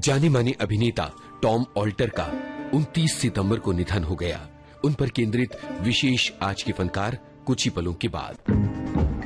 जाने माने अभिनेता टॉम ऑल्टर का 29 सितंबर को निधन हो गया। उन पर केंद्रित विशेष आज के फनकार कुछ ही पलों के बाद।